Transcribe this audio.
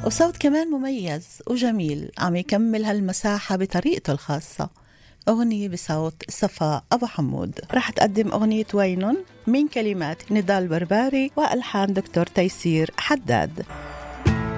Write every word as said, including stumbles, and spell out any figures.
وصوت كمان مميز وجميل عم يكمل هالمساحة بطريقته الخاصة. أغنية بصوت صفاء أبو حمود. رح تقدم أغنية وينن من كلمات نضال برباري وألحان دكتور تيسير حداد.